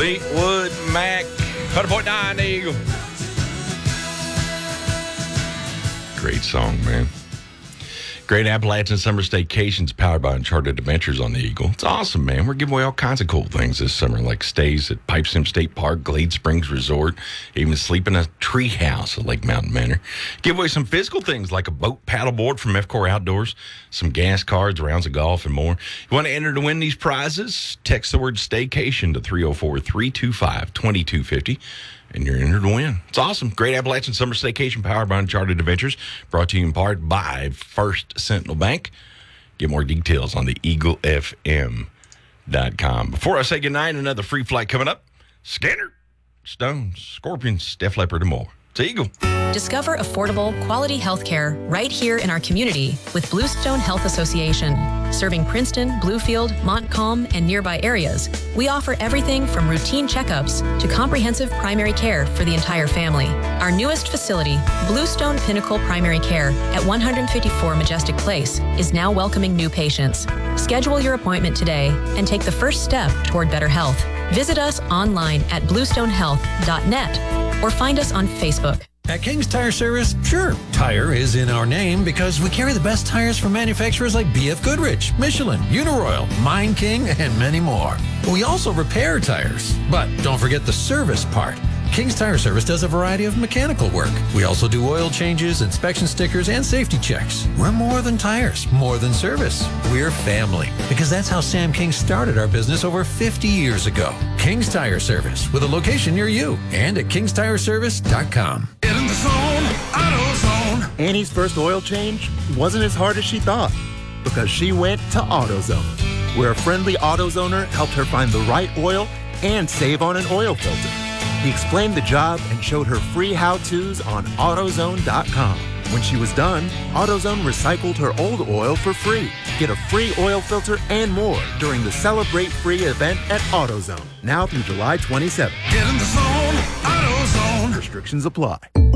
Fleetwood Mac, 100.9 Eagle. Great song, man. Great Appalachian Summer Staycations powered by Uncharted Adventures on the Eagle. It's awesome, man. We're giving away all kinds of cool things this summer, like stays at Pipestem State Park, Glade Springs Resort, even sleep in a tree house at Lake Mountain Manor. Give away some physical things like a boat paddleboard from F-Core Outdoors, some gas cards, rounds of golf, and more. You want to enter to win these prizes? Text the word staycation to 304-325-2250. And you're entered to win. It's awesome. Great Appalachian Summer Staycation powered by Uncharted Adventures. Brought to you in part by First Sentinel Bank. Get more details on the eaglefm.com. Before I say goodnight, another free flight coming up. Scanner, Stones, Scorpions, Def Leppard, and more. It's Eagle. Discover affordable, quality health care right here in our community with Bluestone Health Association. Serving Princeton, Bluefield, Montcalm, and nearby areas, we offer everything from routine checkups to comprehensive primary care for the entire family. Our newest facility, Bluestone Pinnacle Primary Care at 154 Majestic Place, is now welcoming new patients. Schedule your appointment today and take the first step toward better health. Visit us online at bluestonehealth.net or find us on Facebook. At King's Tire Service, sure, tire is in our name because we carry the best tires from manufacturers like BF Goodrich, Michelin, Uniroyal, Mine King, and many more. We also repair tires, but don't forget the service part. King's Tire Service does a variety of mechanical work. We also do oil changes, inspection stickers, and safety checks. We're more than tires, more than service. We're family, because that's how Sam King started our business over 50 years ago. King's Tire Service, with a location near you, and at kingstireservice.com. Get in the zone, AutoZone. Annie's first oil change wasn't as hard as she thought because she went to AutoZone, where a friendly AutoZoner helped her find the right oil and save on an oil filter. He explained the job and showed her free how-tos on AutoZone.com. When she was done, AutoZone recycled her old oil for free. Get a free oil filter and more during the Celebrate Free event at AutoZone, now through July 27th. Get in the zone, AutoZone. Restrictions apply.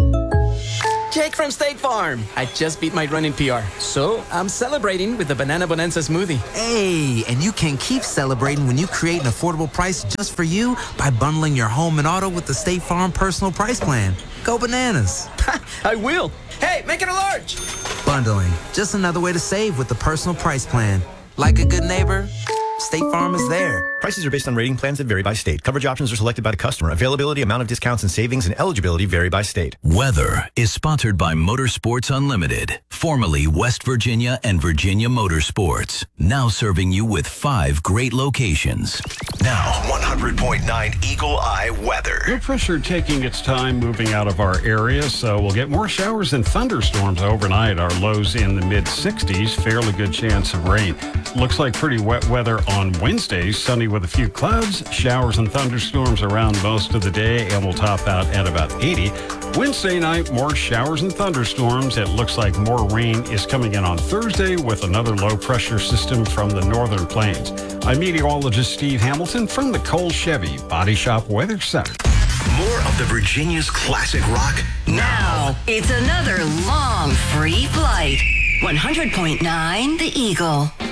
Jake from State Farm. I just beat my running PR, so I'm celebrating with the Banana Bonanza smoothie. Hey, and you can keep celebrating when you create an affordable price just for you by bundling your home and auto with the State Farm Personal Price Plan. Go bananas. I will. Hey, make it a large. Bundling, just another way to save with the Personal Price Plan. Like a good neighbor, State Farm is there. Prices are based on rating plans that vary by state. Coverage options are selected by the customer. Availability, amount of discounts and savings, and eligibility vary by state. Weather is sponsored by Motorsports Unlimited, formerly West Virginia and Virginia Motorsports, now serving you with 5 great locations. Now, 100.9 Eagle Eye weather. Low pressure taking its time moving out of our area, so we'll get more showers and thunderstorms overnight. Our lows in the mid-60s, fairly good chance of rain. Looks like pretty wet weather on Wednesday, sunny with a few clouds, showers and thunderstorms around most of the day, and we'll top out at about 80. Wednesday night, more showers and thunderstorms. It looks like more rain is coming in on Thursday with another low pressure system from the northern plains. I'm meteorologist Steve Hamilton from the Cole Chevy Body Shop Weather Center. More of the Virginia's classic rock now. It's another long free flight. 100.9 The Eagle.